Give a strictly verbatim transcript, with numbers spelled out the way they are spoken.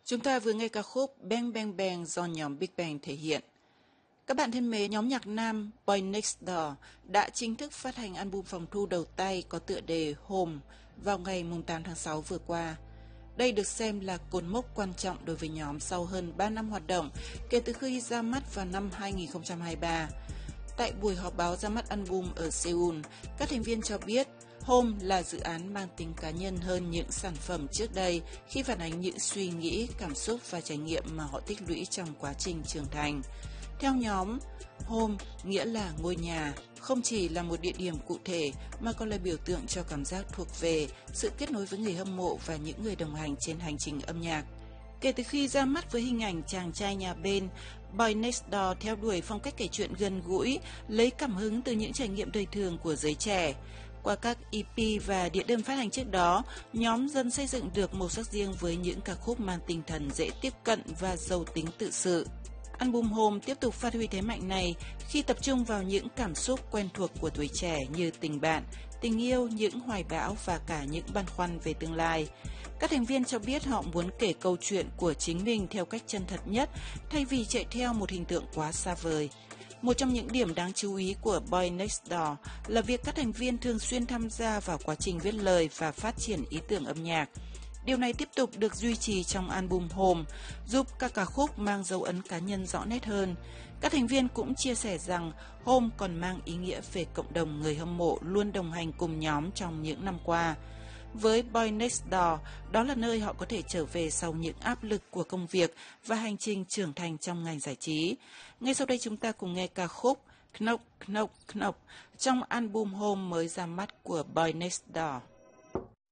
Chúng ta vừa nghe ca khúc Bang Bang Bang do nhóm Big Bang thể hiện. Các bạn thân mến, nhóm nhạc nam Boy Next Door đã chính thức phát hành album phòng thu đầu tay có tựa đề Home vào ngày tám tháng sáu vừa qua. Đây được xem là cột mốc quan trọng đối với nhóm sau hơn ba năm hoạt động kể từ khi ra mắt vào năm hai nghìn không trăm hai mươi ba. Tại buổi họp báo ra mắt album ở Seoul, các thành viên cho biết Home là dự án mang tính cá nhân hơn những sản phẩm trước đây khi phản ánh những suy nghĩ, cảm xúc và trải nghiệm mà họ tích lũy trong quá trình trưởng thành. Theo nhóm, Home nghĩa là ngôi nhà, không chỉ là một địa điểm cụ thể mà còn là biểu tượng cho cảm giác thuộc về, sự kết nối với người hâm mộ và những người đồng hành trên hành trình âm nhạc. Kể từ khi ra mắt với hình ảnh chàng trai nhà bên, Boy Next Door theo đuổi phong cách kể chuyện gần gũi, lấy cảm hứng từ những trải nghiệm đời thường của giới trẻ. Qua các e pê và đĩa đơn phát hành trước đó, nhóm dần xây dựng được màu sắc riêng với những ca khúc mang tinh thần dễ tiếp cận và giàu tính tự sự. Album Home tiếp tục phát huy thế mạnh này khi tập trung vào những cảm xúc quen thuộc của tuổi trẻ như tình bạn, tình yêu, những hoài bão và cả những băn khoăn về tương lai. Các thành viên cho biết họ muốn kể câu chuyện của chính mình theo cách chân thật nhất thay vì chạy theo một hình tượng quá xa vời. Một trong những điểm đáng chú ý của Boy Next Door là việc các thành viên thường xuyên tham gia vào quá trình viết lời và phát triển ý tưởng âm nhạc. Điều này tiếp tục được duy trì trong album Home, giúp các ca khúc mang dấu ấn cá nhân rõ nét hơn. Các thành viên cũng chia sẻ rằng Home còn mang ý nghĩa về cộng đồng người hâm mộ luôn đồng hành cùng nhóm trong những năm qua. Với Boy Next Door, đó là nơi họ có thể trở về sau những áp lực của công việc và hành trình trưởng thành trong ngành giải trí. Ngay sau đây chúng ta cùng nghe ca khúc Knock Knock Knock trong album Home mới ra mắt của Boy Next Door.